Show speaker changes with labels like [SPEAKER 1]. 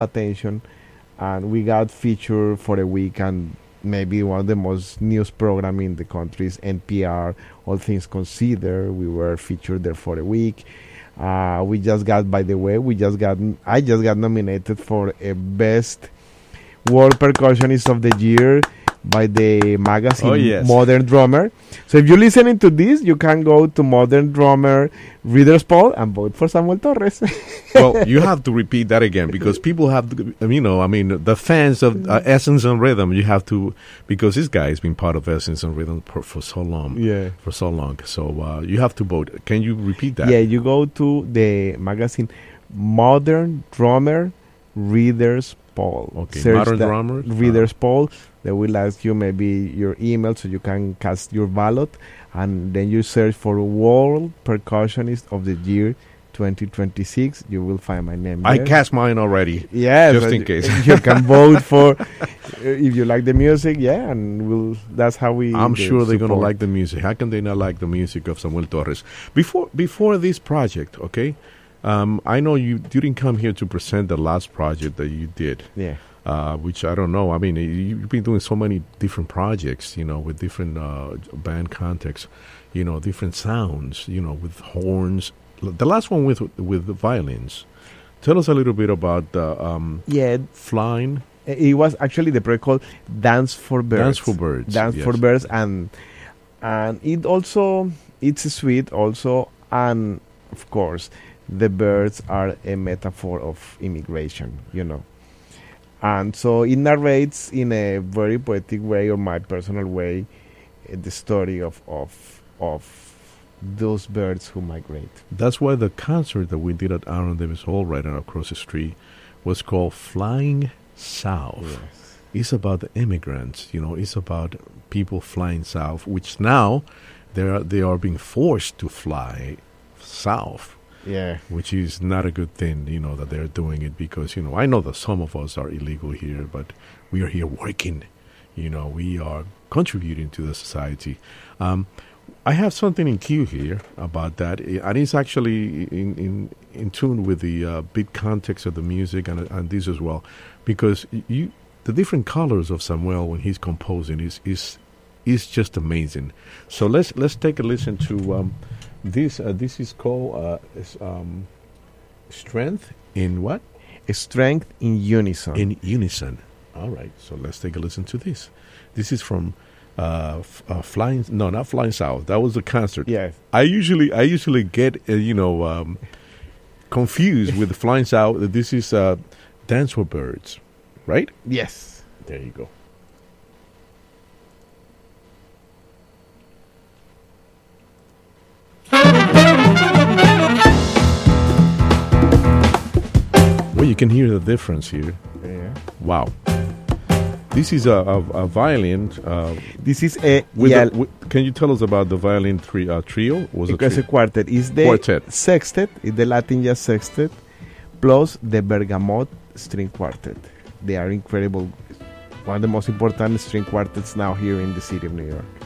[SPEAKER 1] attention, and we got featured for a week, and maybe one of the most news program in the country is NPR. All things considered, we were featured there for a week. We just got, by the way, I just got nominated for a best world percussionist of the year by the magazine Modern Drummer. So if you're listening to this, you can go to Modern Drummer Readers Poll and vote for Samuel Torres.
[SPEAKER 2] Well, you have to repeat that again because people have to, the fans of Essence and Rhythm, you have to, because this guy has been part of Essence and Rhythm for so long.
[SPEAKER 1] Yeah.
[SPEAKER 2] For so long. So you have to vote. Can you repeat that?
[SPEAKER 1] Yeah, you go to the magazine Modern Drummer Readers Poll.
[SPEAKER 2] Okay,
[SPEAKER 1] Search
[SPEAKER 2] Modern
[SPEAKER 1] that
[SPEAKER 2] Drummer
[SPEAKER 1] Readers Poll. They will ask you maybe your email so you can cast your ballot, and then you search for World Percussionist of the Year 2026. You will find my name there.
[SPEAKER 2] I cast mine already.
[SPEAKER 1] Yes,
[SPEAKER 2] just in case.
[SPEAKER 1] You can vote for if you like the music. Yeah, and that's how we.
[SPEAKER 2] I'm sure they're going to
[SPEAKER 1] support.
[SPEAKER 2] like the music. How can they not like the music of Samuel Torres? Before this project, okay. I know you didn't come here to present the last project that you did.
[SPEAKER 1] Yeah.
[SPEAKER 2] Which I don't know. I mean, you've been doing so many different projects, with different band contexts, different sounds, with horns. The last one with the violins. Tell us a little bit about Flying.
[SPEAKER 1] It was actually the project called Dance for Birds.
[SPEAKER 2] Dance for Birds.
[SPEAKER 1] Dance
[SPEAKER 2] yes.
[SPEAKER 1] for Birds, and it also it's sweet also, and of course the birds are a metaphor of immigration, And so it narrates in a very poetic way, or my personal way, the story of those birds who migrate.
[SPEAKER 2] That's why the concert that we did at Aaron Davis Hall right across the street was called Flying South.
[SPEAKER 1] Yes.
[SPEAKER 2] It's about the immigrants, it's about people flying south, which now they are being forced to fly south.
[SPEAKER 1] Yeah.
[SPEAKER 2] Which is not a good thing, that they're doing it because, I know that some of us are illegal here, but we are here working. We are contributing to the society. I have something in queue here about that, and it's actually in tune with the big context of the music and this as well, because the different colors of Samuel when he's composing is just amazing. So let's take a listen to. This is called Strength in what?
[SPEAKER 1] Strength in Unison.
[SPEAKER 2] In Unison. All right. So let's take a listen to this. This is from Flying. No, not Flying South. That was the concert.
[SPEAKER 1] Yes.
[SPEAKER 2] I usually get confused with Flying South. This is Dance for Birds, right?
[SPEAKER 1] Yes.
[SPEAKER 2] There you go. Well, you can hear the difference here.
[SPEAKER 1] Yeah.
[SPEAKER 2] Wow. This is a violin.
[SPEAKER 1] This is a...
[SPEAKER 2] can you tell us about the violin trio?
[SPEAKER 1] It's a quartet. It's the
[SPEAKER 2] quartet.
[SPEAKER 1] Sextet, it's the Latin jazz sextet, plus the Bergamot string quartet. They are incredible. One of the most important string quartets now here in the city of New York.